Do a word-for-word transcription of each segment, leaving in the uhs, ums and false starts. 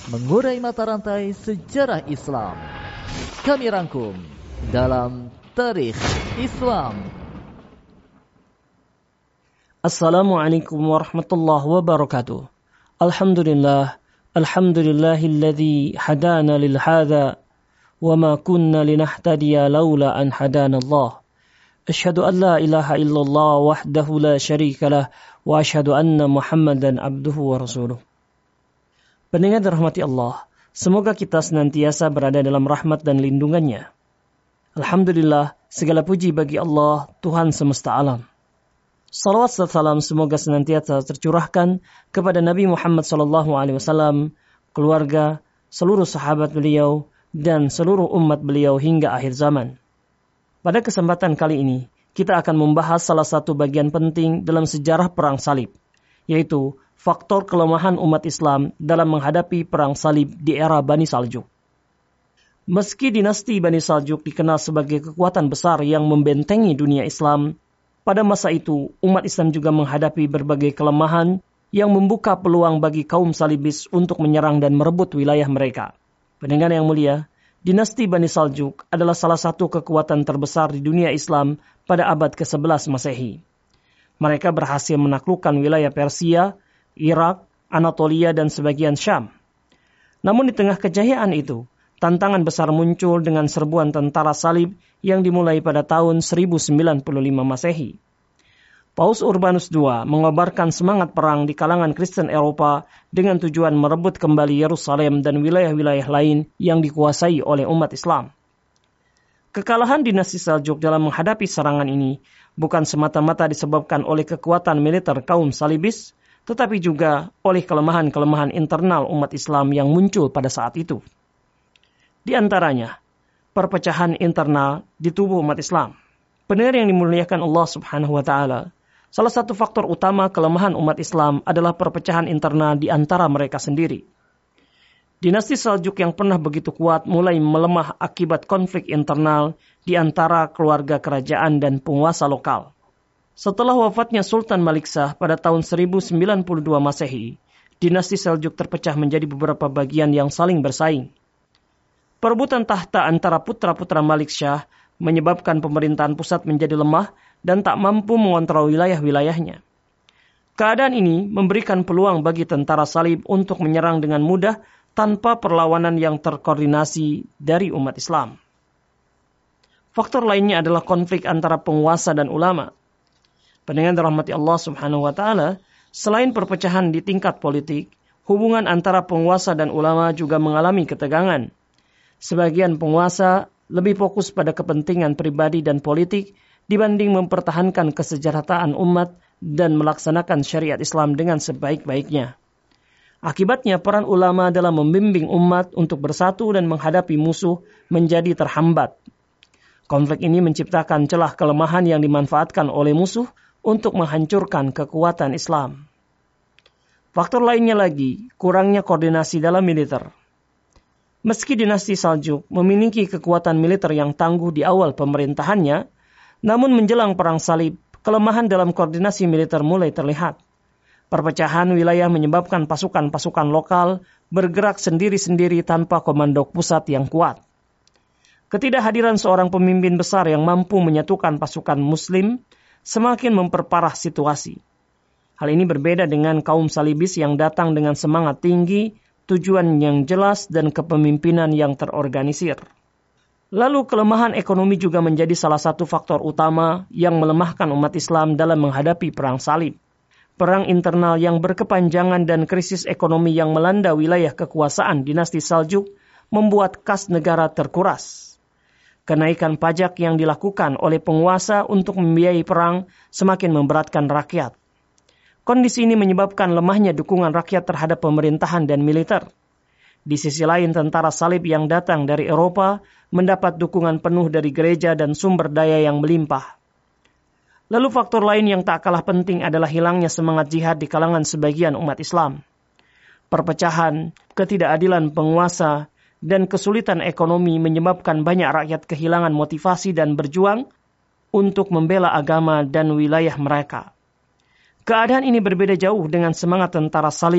mengurai mata rantai sejarah Islam. Kami rangkum dalam Tarikh Islam. Assalamualaikum warahmatullahi wabarakatuh. Alhamdulillah, alhamdulillahilladzi hadana lil hadza wa ma kunna linahtadiya laula an hadana Allah. Asyhadu an la ilaha illallah wahdahu la syarikalah wa asyhadu anna Muhammadan abduhu wa rasuluh. Pendengar dirahmati Allah, semoga kita senantiasa berada dalam rahmat dan lindungannya. Alhamdulillah, segala puji bagi Allah, Tuhan semesta alam. Salawat dan salam semoga senantiasa tercurahkan kepada Nabi Muhammad sallallahu alaihi wasallam, keluarga, seluruh sahabat beliau, dan seluruh umat beliau hingga akhir zaman. Pada kesempatan kali ini, kita akan membahas salah satu bagian penting dalam sejarah Perang Salib, yaitu faktor kelemahan umat Islam dalam menghadapi Perang Salib di era Bani Saljuk. Meski dinasti Bani Saljuk dikenal sebagai kekuatan besar yang membentengi dunia Islam, pada masa itu umat Islam juga menghadapi berbagai kelemahan yang membuka peluang bagi kaum Salibis untuk menyerang dan merebut wilayah mereka. Pendengar yang mulia, dinasti Bani Saljuk adalah salah satu kekuatan terbesar di dunia Islam pada abad ke sebelas Masehi. Mereka berhasil menaklukkan wilayah Persia, Irak, Anatolia, dan sebagian Syam. Namun di tengah kejayaan itu, tantangan besar muncul dengan serbuan tentara salib yang dimulai pada tahun seribu sembilan puluh lima Masehi. Paus Urbanus kedua mengobarkan semangat perang di kalangan Kristen Eropa dengan tujuan merebut kembali Yerusalem dan wilayah-wilayah lain yang dikuasai oleh umat Islam. Kekalahan dinasti Seljuk dalam menghadapi serangan ini bukan semata-mata disebabkan oleh kekuatan militer kaum Salibis, tetapi juga oleh kelemahan-kelemahan internal umat Islam yang muncul pada saat itu. Di antaranya, perpecahan internal di tubuh umat Islam. Pendengar yang dimuliakan Allah Subhanahu wa Ta'ala, salah satu faktor utama kelemahan umat Islam adalah perpecahan internal di antara mereka sendiri. Dinasti Seljuk yang pernah begitu kuat mulai melemah akibat konflik internal di antara keluarga kerajaan dan penguasa lokal. Setelah wafatnya Sultan Malik Shah pada tahun seribu sembilan puluh dua Masehi, dinasti Seljuk terpecah menjadi beberapa bagian yang saling bersaing. Perebutan tahta antara putra-putra Malik Shah menyebabkan pemerintahan pusat menjadi lemah dan tak mampu mengontrol wilayah-wilayahnya. Keadaan ini memberikan peluang bagi tentara salib untuk menyerang dengan mudah tanpa perlawanan yang terkoordinasi dari umat Islam. Faktor lainnya adalah konflik antara penguasa dan ulama. Pendengar dirahmati Allah Subhanahu wa Ta'ala, selain perpecahan di tingkat politik, hubungan antara penguasa dan ulama juga mengalami ketegangan. Sebagian penguasa lebih fokus pada kepentingan pribadi dan politik dibanding mempertahankan kesejahteraan umat dan melaksanakan syariat Islam dengan sebaik-baiknya. Akibatnya peran ulama dalam membimbing umat untuk bersatu dan menghadapi musuh menjadi terhambat. Konflik ini menciptakan celah kelemahan yang dimanfaatkan oleh musuh untuk menghancurkan kekuatan Islam. Faktor lainnya lagi, kurangnya koordinasi dalam militer. Meski dinasti Seljuk memiliki kekuatan militer yang tangguh di awal pemerintahannya, namun menjelang Perang Salib, kelemahan dalam koordinasi militer mulai terlihat. Perpecahan wilayah menyebabkan pasukan-pasukan lokal bergerak sendiri-sendiri tanpa komando pusat yang kuat. Ketidakhadiran seorang pemimpin besar yang mampu menyatukan pasukan Muslim semakin memperparah situasi. Hal ini berbeda dengan kaum Salibis yang datang dengan semangat tinggi, tujuan yang jelas, dan kepemimpinan yang terorganisir. Lalu kelemahan ekonomi juga menjadi salah satu faktor utama yang melemahkan umat Islam dalam menghadapi Perang Salib. Perang internal yang berkepanjangan dan krisis ekonomi yang melanda wilayah kekuasaan dinasti Seljuk membuat kas negara terkuras. Kenaikan pajak yang dilakukan oleh penguasa untuk membiayai perang semakin memberatkan rakyat. Kondisi ini menyebabkan lemahnya dukungan rakyat terhadap pemerintahan dan militer. Di sisi lain, tentara salib yang datang dari Eropa mendapat dukungan penuh dari gereja dan sumber daya yang melimpah. Lalu faktor lain yang tak kalah penting adalah hilangnya semangat jihad di kalangan sebagian umat Islam. Perpecahan, ketidakadilan penguasa, dan kesulitan ekonomi menyebabkan banyak rakyat kehilangan motivasi dan berjuang untuk membela agama dan wilayah mereka. Keadaan ini berbeda jauh dengan semangat tentara salib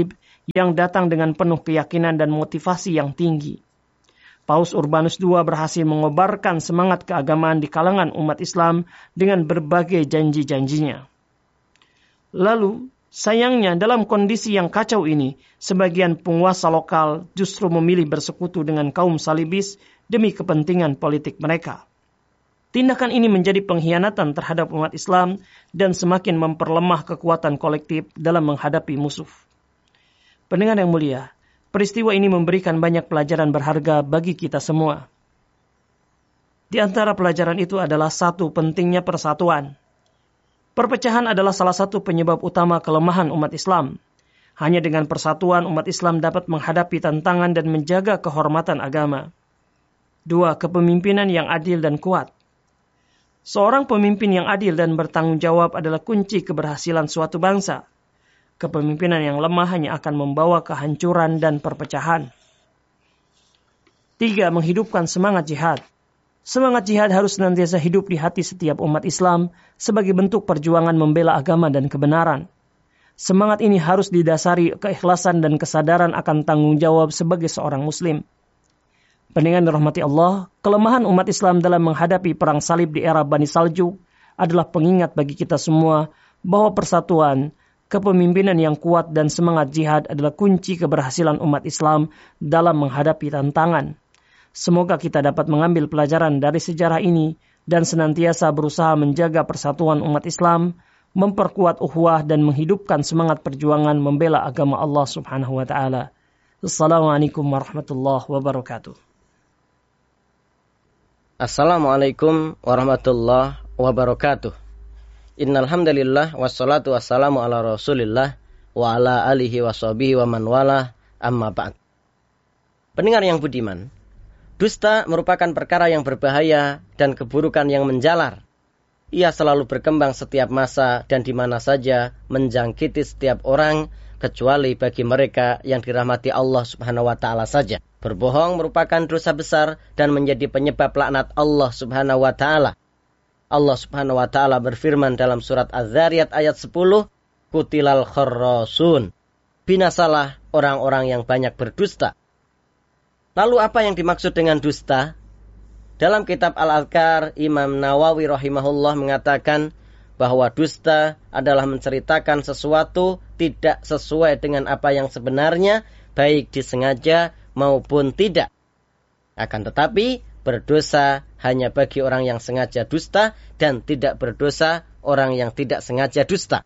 yang datang dengan penuh keyakinan dan motivasi yang tinggi. Paus Urbanus kedua berhasil mengobarkan semangat keagamaan di kalangan umat Islam dengan berbagai janji-janjinya. Lalu, sayangnya dalam kondisi yang kacau ini, sebagian penguasa lokal justru memilih bersekutu dengan kaum salibis demi kepentingan politik mereka. Tindakan ini menjadi pengkhianatan terhadap umat Islam dan semakin memperlemah kekuatan kolektif dalam menghadapi musuh. Pendengar yang mulia, peristiwa ini memberikan banyak pelajaran berharga bagi kita semua. Di antara pelajaran itu adalah satu, pentingnya persatuan. Perpecahan adalah salah satu penyebab utama kelemahan umat Islam. Hanya dengan persatuan umat Islam dapat menghadapi tantangan dan menjaga kehormatan agama. Dua, kepemimpinan yang adil dan kuat. Seorang pemimpin yang adil dan bertanggung jawab adalah kunci keberhasilan suatu bangsa. Kepemimpinan yang lemah hanya akan membawa kehancuran dan perpecahan. Tiga, menghidupkan semangat jihad. Semangat jihad harus senantiasa hidup di hati setiap umat Islam sebagai bentuk perjuangan membela agama dan kebenaran. Semangat ini harus didasari keikhlasan dan kesadaran akan tanggung jawab sebagai seorang muslim. Pendengar dirahmati Allah, kelemahan umat Islam dalam menghadapi perang salib di era Bani Saljuk adalah pengingat bagi kita semua bahwa persatuan, kepemimpinan yang kuat dan semangat jihad adalah kunci keberhasilan umat Islam dalam menghadapi tantangan. Semoga kita dapat mengambil pelajaran dari sejarah ini dan senantiasa berusaha menjaga persatuan umat Islam, memperkuat ukhuwah dan menghidupkan semangat perjuangan membela agama Allah Subhanahu wa taala. Assalamualaikum warahmatullahi wabarakatuh. Assalamualaikum warahmatullahi wabarakatuh. Innal hamdalillah wassalatu wassalamu ala Rasulillah wa ala alihi washabihi wa man wala, amma ba'd. Pendengar yang budiman, dusta merupakan perkara yang berbahaya dan keburukan yang menjalar. Ia selalu berkembang setiap masa dan di mana saja, menjangkiti setiap orang kecuali bagi mereka yang dirahmati Allah Subhanahu wa taala saja. Berbohong merupakan dosa besar dan menjadi penyebab laknat Allah Subhanahu wa taala. Allah Subhanahu wa taala berfirman dalam surat Az-Zariyat ayat sepuluh, Kutilal kharrasun. Binasalah orang-orang yang banyak berdusta. Lalu apa yang dimaksud dengan dusta? Dalam kitab Al-Adhkar, Imam Nawawi rahimahullah mengatakan bahwa dusta adalah menceritakan sesuatu tidak sesuai dengan apa yang sebenarnya, baik disengaja maupun tidak. Akan tetapi, berdosa hanya bagi orang yang sengaja dusta dan tidak berdosa orang yang tidak sengaja dusta.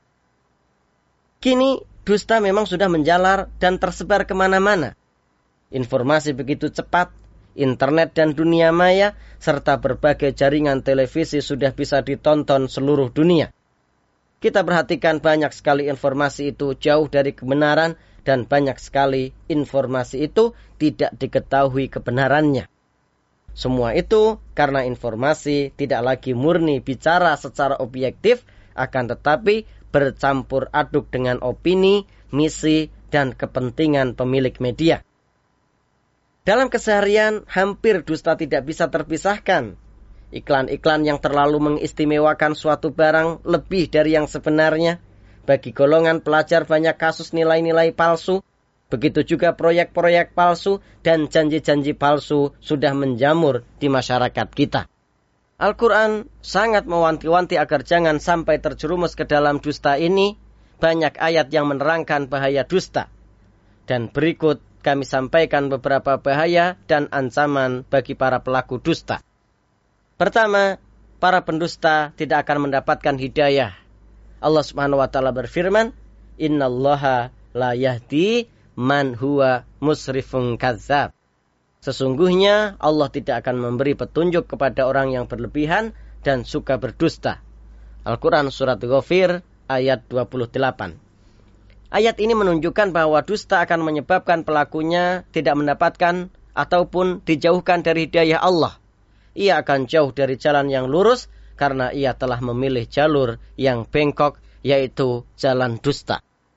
Kini dusta memang sudah menjalar dan tersebar kemana-mana. Informasi begitu cepat, internet dan dunia maya, serta berbagai jaringan televisi sudah bisa ditonton seluruh dunia. Kita perhatikan banyak sekali informasi itu jauh dari kebenaran dan banyak sekali informasi itu tidak diketahui kebenarannya. Semua itu karena informasi tidak lagi murni bicara secara objektif, akan tetapi bercampur aduk dengan opini, misi, dan kepentingan pemilik media. Dalam keseharian, hampir dusta tidak bisa terpisahkan. Iklan-iklan yang terlalu mengistimewakan suatu barang lebih dari yang sebenarnya. Bagi golongan pelajar banyak kasus nilai-nilai palsu. Begitu juga proyek-proyek palsu dan janji-janji palsu sudah menjamur di masyarakat kita. Al-Quran sangat mewanti-wanti agar jangan sampai terjerumus ke dalam dusta ini. Banyak ayat yang menerangkan bahaya dusta. Dan berikut kami sampaikan beberapa bahaya dan ancaman bagi para pelaku dusta. Pertama, para pendusta tidak akan mendapatkan hidayah. Allah Subhanahu wa taala berfirman, "Innallaha la yahdi man huwa musrifun kadzdzab." Sesungguhnya Allah tidak akan memberi petunjuk kepada orang yang berlebihan dan suka berdusta. Al-Quran Surat Ghafir ayat dua puluh delapan. Ayat ini menunjukkan bahwa dusta akan menyebabkan pelakunya tidak mendapatkan ataupun dijauhkan dari hidayah Allah. Ia akan jauh dari jalan yang lurus karena ia telah memilih jalur yang bengkok, yaitu jalan dusta.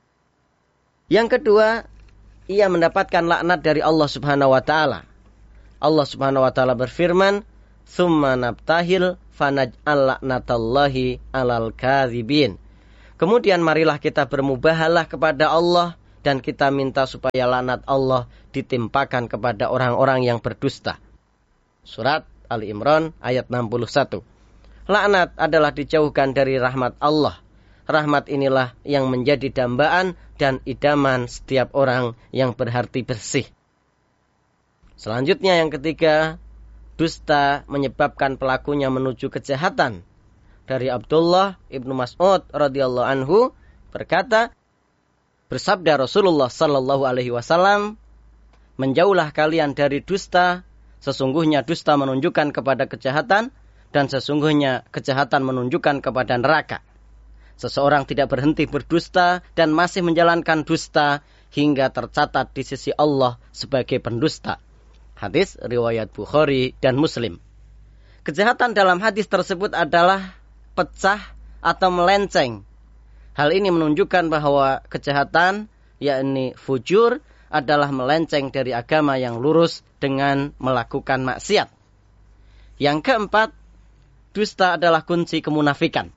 Yang kedua, ia mendapatkan laknat dari Allah Subhanahu wa taala. Allah Subhanahu wa taala berfirman, "Tsumma nabtahil fanaj'al laknatallahi 'alal kadzibin." Kemudian marilah kita bermubahalah kepada Allah, dan kita minta supaya laknat Allah ditimpakan kepada orang-orang yang berdusta. Surat Ali Imran ayat enam puluh satu. Laknat adalah dijauhkan dari rahmat Allah. Rahmat inilah yang menjadi dambaan dan idaman setiap orang yang berhati bersih. Selanjutnya yang ketiga, dusta menyebabkan pelakunya menuju kejahatan. Dari Abdullah ibnu Mas'ud radhiyallahu anhu berkata, bersabda Rasulullah sallallahu alaihi wasallam, menjauhlah kalian dari dusta, sesungguhnya dusta menunjukkan kepada kejahatan, dan sesungguhnya kejahatan menunjukkan kepada neraka. Seseorang tidak berhenti berdusta dan masih menjalankan dusta hingga tercatat di sisi Allah sebagai pendusta. Hadis riwayat Bukhari dan Muslim. Kejahatan dalam hadis tersebut adalah pecah atau melenceng. Hal ini menunjukkan bahwa kejahatan, yakni fujur, adalah melenceng dari agama yang lurus dengan melakukan maksiat. Yang keempat, dusta adalah kunci kemunafikan.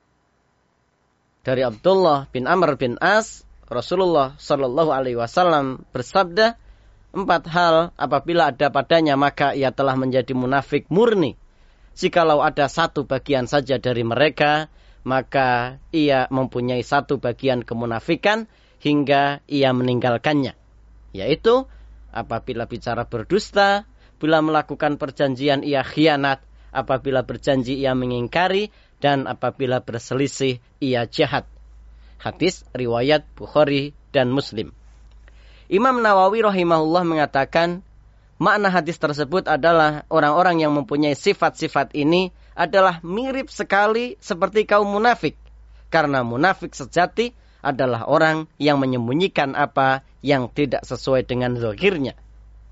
Dari Abdullah bin Amr bin As, Rasulullah Shallallahu Alaihi Wasallam bersabda, empat hal apabila ada padanya maka ia telah menjadi munafik murni. Jikalau ada satu bagian saja dari mereka, maka ia mempunyai satu bagian kemunafikan hingga ia meninggalkannya. Yaitu apabila bicara berdusta, bila melakukan perjanjian ia khianat, apabila berjanji ia mengingkari, dan apabila berselisih ia jahat. Hadis riwayat Bukhari dan Muslim. Imam Nawawi rahimahullah mengatakan, makna hadis tersebut adalah orang-orang yang mempunyai sifat-sifat ini adalah mirip sekali seperti kaum munafik. Karena munafik sejati adalah orang yang menyembunyikan apa yang tidak sesuai dengan zahirnya.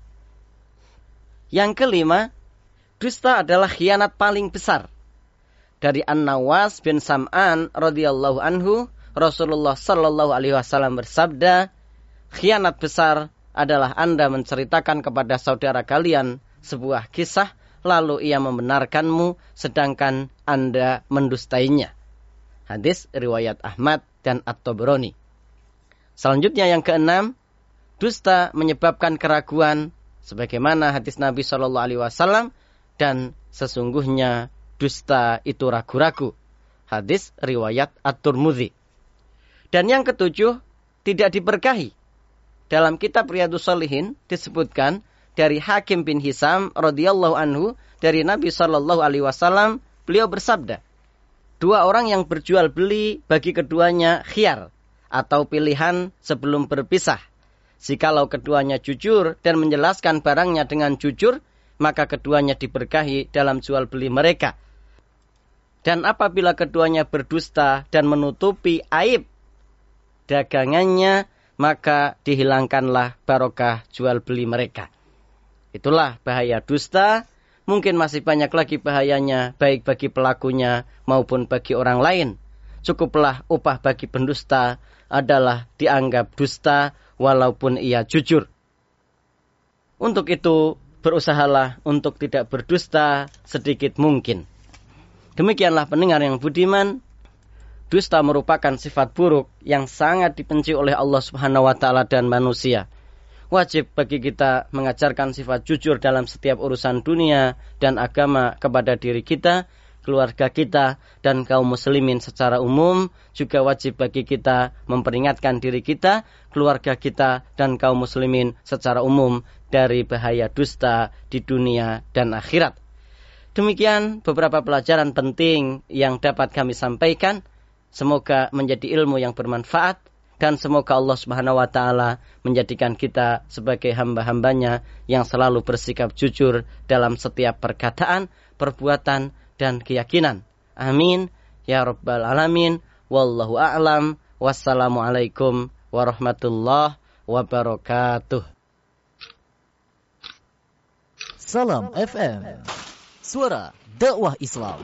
Yang kelima, dusta adalah khianat paling besar. Dari An-Nawas bin Sam'an radhiyallahu anhu, Rasulullah sallallahu alaihi wasallam bersabda, khianat besar adalah Anda menceritakan kepada saudara kalian sebuah kisah, lalu ia membenarkanmu sedangkan Anda mendustainya. Hadis riwayat Ahmad dan At-Tabrani. Selanjutnya yang keenam, dusta menyebabkan keraguan sebagaimana hadis Nabi sallallahu alaihi wasallam, dan sesungguhnya dusta itu ragu-ragu. Hadis riwayat At-Tirmidzi. Dan yang ketujuh, tidak diberkahi. Dalam kitab Riyadhus Shalihin disebutkan dari Hakim bin Hisam radhiyallahu anhu dari Nabi sallallahu alaihi wasallam, beliau bersabda, dua orang yang berjual beli bagi keduanya khiyar atau pilihan sebelum berpisah. Jikalau keduanya jujur dan menjelaskan barangnya dengan jujur, maka keduanya diberkahi dalam jual beli mereka. Dan apabila keduanya berdusta dan menutupi aib dagangannya, maka dihilangkanlah barokah jual beli mereka. Itulah bahaya dusta. Mungkin masih banyak lagi bahayanya, baik bagi pelakunya maupun bagi orang lain. Cukuplah upah bagi pendusta adalah dianggap dusta walaupun ia jujur. Untuk itu, berusahalah untuk tidak berdusta sedikit mungkin. Demikianlah pendengar yang budiman, dusta merupakan sifat buruk yang sangat dibenci oleh Allah Subhanahu wa taala dan manusia. Wajib bagi kita mengajarkan sifat jujur dalam setiap urusan dunia dan agama kepada diri kita, keluarga kita, dan kaum muslimin secara umum. Juga wajib bagi kita memperingatkan diri kita, keluarga kita, dan kaum muslimin secara umum dari bahaya dusta di dunia dan akhirat. Demikian beberapa pelajaran penting yang dapat kami sampaikan. Semoga menjadi ilmu yang bermanfaat. Dan semoga Allah Subhanahu wa taala menjadikan kita sebagai hamba-hambanya yang selalu bersikap jujur dalam setiap perkataan, perbuatan, dan keyakinan. Amin. Ya Rabbal Alamin. Wallahu a'lam. Wassalamualaikum warahmatullahi wabarakatuh. Salam F M, suara dakwah Islam.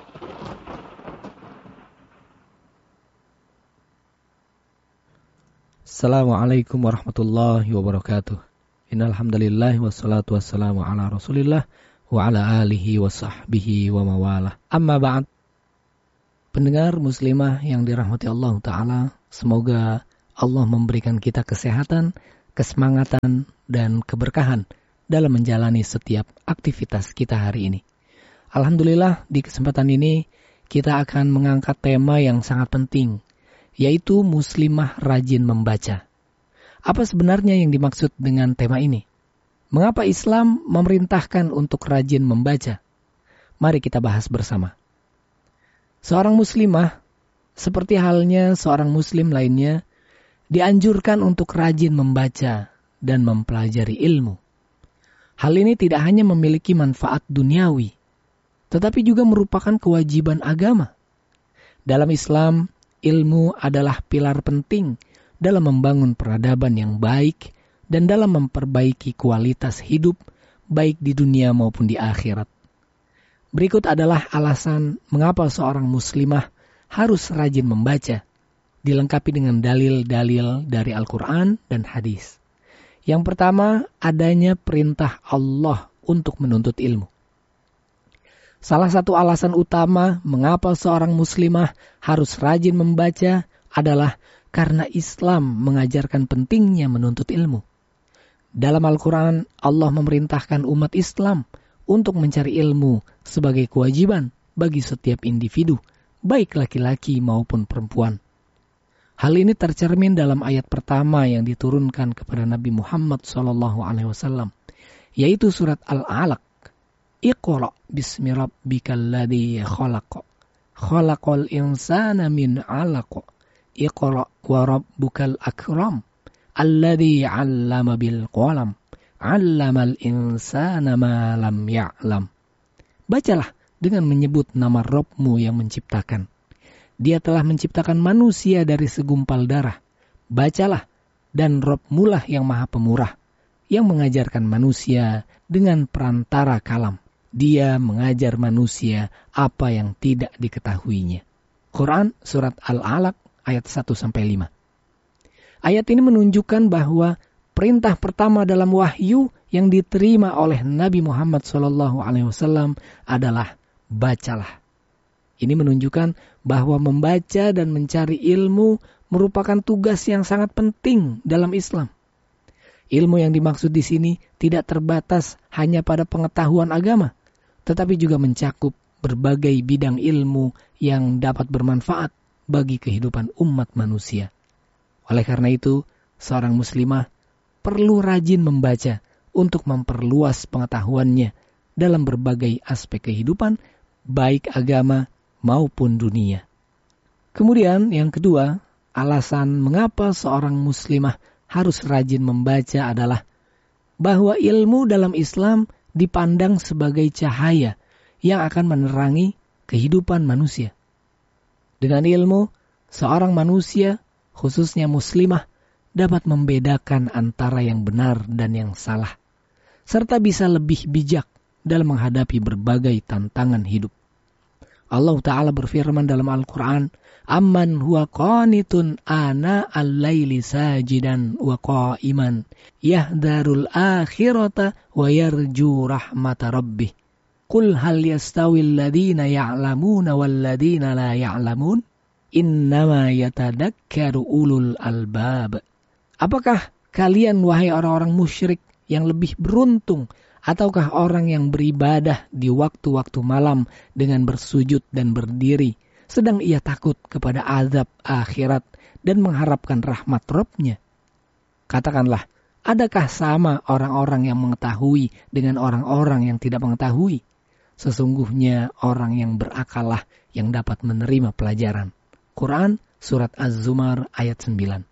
Assalamualaikum warahmatullahi wabarakatuh. Innal hamdalillah wassalatu wassalamu ala Rasulillah wa ala alihi wa sahbihi wa mawalah. Amma ba'd. Pendengar muslimah yang dirahmati Allah taala, semoga Allah memberikan kita kesehatan, kesemangatan, dan keberkahan dalam menjalani setiap aktivitas kita hari ini. Alhamdulillah, di kesempatan ini kita akan mengangkat tema yang sangat penting, yaitu muslimah rajin membaca. Apa sebenarnya yang dimaksud dengan tema ini? Mengapa Islam memerintahkan untuk rajin membaca? Mari kita bahas bersama. Seorang muslimah, seperti halnya seorang muslim lainnya, dianjurkan untuk rajin membaca dan mempelajari ilmu. Hal ini tidak hanya memiliki manfaat duniawi, tetapi juga merupakan kewajiban agama. Dalam Islam, ilmu adalah pilar penting dalam membangun peradaban yang baik dan dalam memperbaiki kualitas hidup baik di dunia maupun di akhirat. Berikut adalah alasan mengapa seorang muslimah harus rajin membaca, dilengkapi dengan dalil-dalil dari Al-Quran dan hadis. Yang pertama, adanya perintah Allah untuk menuntut ilmu. Salah satu alasan utama mengapa seorang muslimah harus rajin membaca adalah karena Islam mengajarkan pentingnya menuntut ilmu. Dalam Al-Quran, Allah memerintahkan umat Islam untuk mencari ilmu sebagai kewajiban bagi setiap individu, baik laki-laki maupun perempuan. Hal ini tercermin dalam ayat pertama yang diturunkan kepada Nabi Muhammad shallallahu alaihi wasallam, yaitu surat Al-Alaq. Iqra bismi rabbikal ladzi khalaq. Khalaqal insana min 'alaq. Iqra wa rabbukal akram. Alladzi 'allama bil qalam. 'Allamal insana ma lam ya'lam. Bacalah dengan menyebut nama Rabb-Mu yang menciptakan. Dia telah menciptakan manusia dari segumpal darah. Bacalah, dan Rabb-Mu lah yang maha pemurah, yang mengajarkan manusia dengan perantara kalam. Dia mengajar manusia apa yang tidak diketahuinya. Quran Surat Al-Alaq ayat satu sampai lima. Ayat ini menunjukkan bahwa perintah pertama dalam wahyu yang diterima oleh Nabi Muhammad shallallahu alaihi wasallam adalah bacalah. Ini menunjukkan bahwa membaca dan mencari ilmu merupakan tugas yang sangat penting dalam Islam. Ilmu yang dimaksud di sini tidak terbatas hanya pada pengetahuan agama, tetapi juga mencakup berbagai bidang ilmu yang dapat bermanfaat bagi kehidupan umat manusia. Oleh karena itu, seorang muslimah perlu rajin membaca untuk memperluas pengetahuannya dalam berbagai aspek kehidupan, baik agama maupun dunia. Kemudian yang kedua, alasan mengapa seorang muslimah harus rajin membaca adalah bahwa ilmu dalam Islam dipandang sebagai cahaya yang akan menerangi kehidupan manusia. Dengan ilmu, seorang manusia, khususnya muslimah, dapat membedakan antara yang benar dan yang salah, serta bisa lebih bijak dalam menghadapi berbagai tantangan hidup. Allah Ta'ala berfirman dalam Al-Quran, Amman huwa qanitun ana al-layli sajidan wa qa'iman, yahdarul akhirata wa yarju rahmata rabbih. Qul hal yastawil ladhina ya'lamuna wal ladhina la ya'lamun, innama yatadakkaru ulul albab. Apakah kalian, wahai orang-orang musyrik, yang lebih beruntung, ataukah orang yang beribadah di waktu-waktu malam dengan bersujud dan berdiri, sedang ia takut kepada azab akhirat dan mengharapkan rahmat Rabb-Nya? Katakanlah, adakah sama orang-orang yang mengetahui dengan orang-orang yang tidak mengetahui? Sesungguhnya orang yang berakallah yang dapat menerima pelajaran. Quran Surat Az-Zumar ayat sembilan.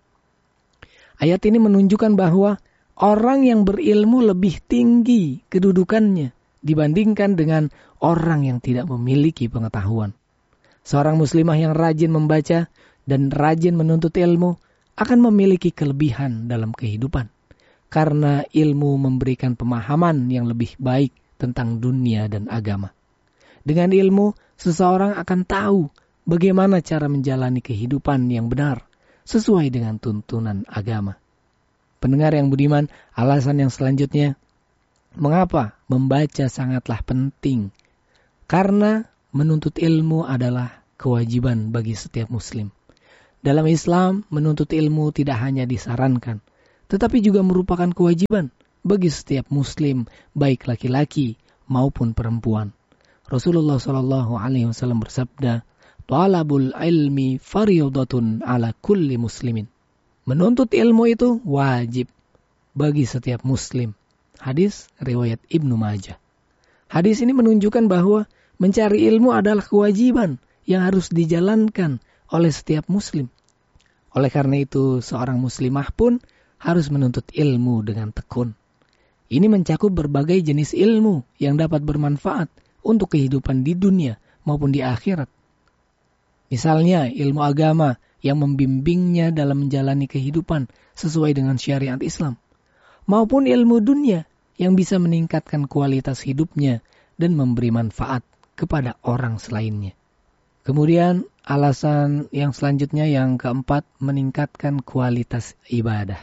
Ayat ini menunjukkan bahwa orang yang berilmu lebih tinggi kedudukannya dibandingkan dengan orang yang tidak memiliki pengetahuan. Seorang muslimah yang rajin membaca dan rajin menuntut ilmu akan memiliki kelebihan dalam kehidupan, karena ilmu memberikan pemahaman yang lebih baik tentang dunia dan agama. Dengan ilmu, seseorang akan tahu bagaimana cara menjalani kehidupan yang benar sesuai dengan tuntunan agama. Pendengar yang budiman, alasan yang selanjutnya, mengapa membaca sangatlah penting? Karena menuntut ilmu adalah kewajiban bagi setiap muslim. Dalam Islam, menuntut ilmu tidak hanya disarankan, tetapi juga merupakan kewajiban bagi setiap muslim, baik laki-laki maupun perempuan. Rasulullah shallallahu alaihi wasallam bersabda, "Talabul ilmi fardhatun ala kulli muslimin." Menuntut ilmu itu wajib bagi setiap muslim. Hadis riwayat Ibnu Majah. Hadis ini menunjukkan bahwa mencari ilmu adalah kewajiban yang harus dijalankan oleh setiap muslim. Oleh karena itu, seorang muslimah pun harus menuntut ilmu dengan tekun. Ini mencakup berbagai jenis ilmu yang dapat bermanfaat untuk kehidupan di dunia maupun di akhirat. Misalnya, ilmu agama yang membimbingnya dalam menjalani kehidupan sesuai dengan syariat Islam, maupun ilmu dunia yang bisa meningkatkan kualitas hidupnya dan memberi manfaat kepada orang selainnya. Kemudian alasan yang selanjutnya yang keempat, meningkatkan kualitas ibadah.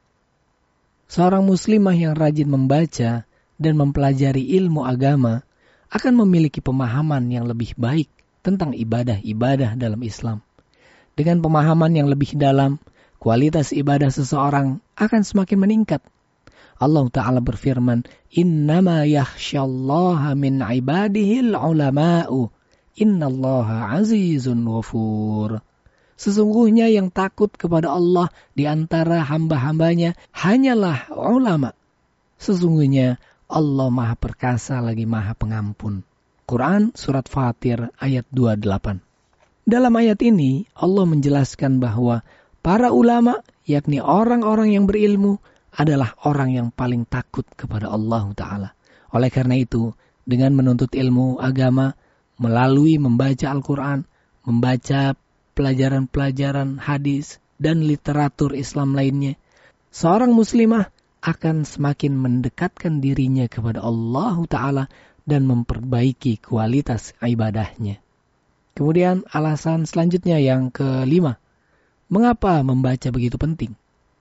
Seorang muslimah yang rajin membaca dan mempelajari ilmu agama akan memiliki pemahaman yang lebih baik tentang ibadah-ibadah dalam Islam. Dengan pemahaman yang lebih dalam, kualitas ibadah seseorang akan semakin meningkat. Allah Ta'ala berfirman, "Innama yakhsyallaha min ibadihil ulama'u. Innallaha azizun ghafur." Sesungguhnya yang takut kepada Allah di antara hamba-hambanya hanyalah ulama. Sesungguhnya Allah Maha Perkasa lagi Maha Pengampun. Quran Surat Fatir ayat dua puluh delapan. Dalam ayat ini Allah menjelaskan bahwa para ulama, yakni orang-orang yang berilmu, adalah orang yang paling takut kepada Allah Ta'ala. Oleh karena itu, dengan menuntut ilmu agama, melalui membaca Al-Quran, membaca pelajaran-pelajaran hadis, dan literatur Islam lainnya, seorang muslimah akan semakin mendekatkan dirinya kepada Allah Ta'ala dan memperbaiki kualitas ibadahnya. Kemudian alasan selanjutnya yang kelima, mengapa membaca begitu penting?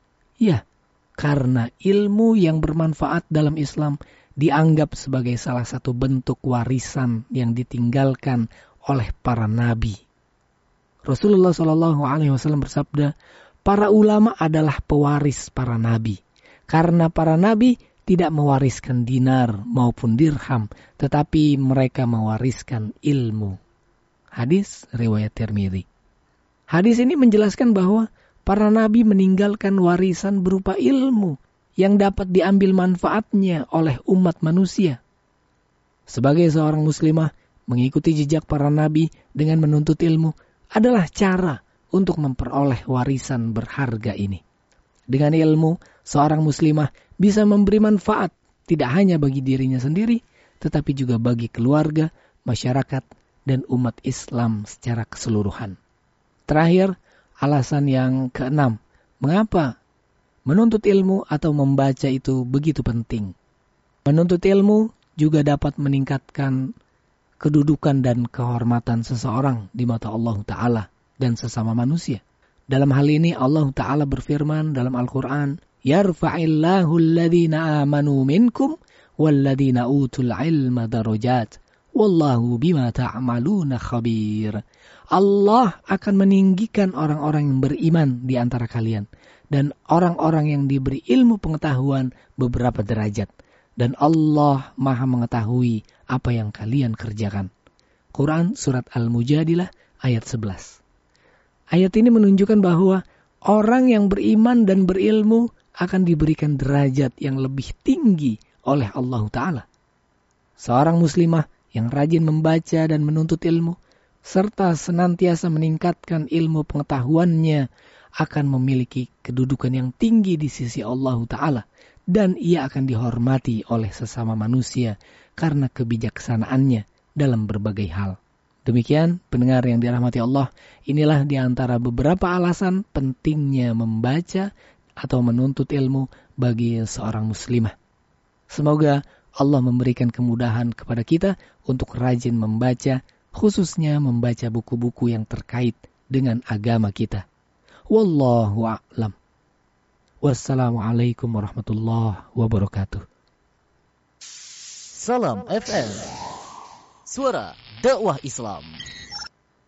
Ya, karena ilmu yang bermanfaat dalam Islam dianggap sebagai salah satu bentuk warisan yang ditinggalkan oleh para nabi. Rasulullah shallallahu alaihi wasallam bersabda, para ulama adalah pewaris para nabi. Karena para nabi tidak mewariskan dinar maupun dirham, tetapi mereka mewariskan ilmu. Hadis riwayat Tirmidzi. Hadis ini menjelaskan bahwa para nabi meninggalkan warisan berupa ilmu yang dapat diambil manfaatnya oleh umat manusia. Sebagai seorang muslimah, mengikuti jejak para nabi dengan menuntut ilmu adalah cara untuk memperoleh warisan berharga ini. Dengan ilmu, seorang muslimah bisa memberi manfaat tidak hanya bagi dirinya sendiri, tetapi juga bagi keluarga, masyarakat, dan umat Islam secara keseluruhan. Terakhir, alasan yang keenam, mengapa menuntut ilmu atau membaca itu begitu penting? Menuntut ilmu juga dapat meningkatkan kedudukan dan kehormatan seseorang di mata Allah Ta'ala dan sesama manusia. Dalam hal ini Allah Ta'ala berfirman dalam Al-Quran, "Yarfa'illahu alladhina amanu minkum walladhina utul ilma darajat. Wallahu bima ta'maluna khabir." Allah akan meninggikan orang-orang yang beriman di antara kalian dan orang-orang yang diberi ilmu pengetahuan beberapa derajat. Dan Allah Maha mengetahui apa yang kalian kerjakan. Quran Surat Al-Mujadilah ayat sebelas. Ayat ini menunjukkan bahwa orang yang beriman dan berilmu akan diberikan derajat yang lebih tinggi oleh Allah Ta'ala. Seorang muslimah yang rajin membaca dan menuntut ilmu, serta senantiasa meningkatkan ilmu pengetahuannya, akan memiliki kedudukan yang tinggi di sisi Allah Ta'ala. Dan ia akan dihormati oleh sesama manusia karena kebijaksanaannya dalam berbagai hal. Demikian pendengar yang dirahmati Allah, inilah di antara beberapa alasan pentingnya membaca atau menuntut ilmu bagi seorang muslimah. Semoga Allah memberikan kemudahan kepada kita untuk rajin membaca, khususnya membaca buku-buku yang terkait dengan agama kita. Wallahu a'lam. Wassalamualaikum warahmatullahi wabarakatuh. Salam F M, suara dakwah Islam.